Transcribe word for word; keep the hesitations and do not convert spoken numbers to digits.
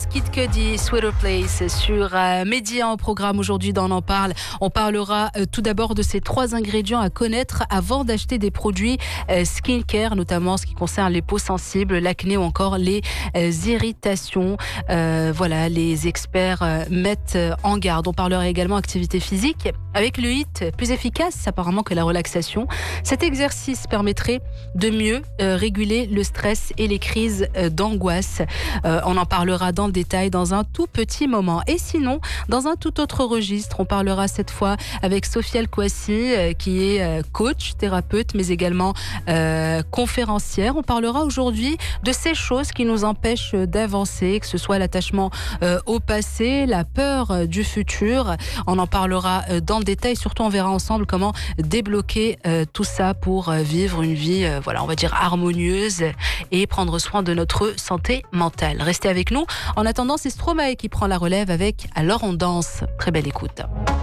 Kid Cudi, Sweater Place sur euh, Média en programme aujourd'hui dans On en parle. On parlera euh, tout d'abord de ces trois ingrédients à connaître avant d'acheter des produits euh, skincare, notamment ce qui concerne les peaux sensibles, l'acné ou encore les euh, irritations. Euh, voilà, les experts euh, mettent euh, en garde. On parlera également activité physique avec le H I I T, plus efficace apparemment que la relaxation. Cet exercice permettrait de mieux euh, réguler le stress et les crises euh, d'angoisse. Euh, on en parlera dans le détail dans un tout petit moment. Et sinon, dans un tout autre registre, on parlera cette fois avec Sophia El-Kouassi, euh, qui est euh, coach, thérapeute, mais également euh, conférencière. On parlera aujourd'hui de ces choses qui nous empêchent d'avancer, que ce soit l'attachement euh, au passé, la peur euh, du futur. On en parlera euh, dans le détail. Surtout, on verra ensemble comment débloquer euh, tout ça pour euh, vivre une vie, euh, voilà, on va dire harmonieuse et prendre soin de notre santé mentale. Restez avec nous. En attendant, c'est Stromae qui prend la relève avec Alors on danse. Très belle écoute.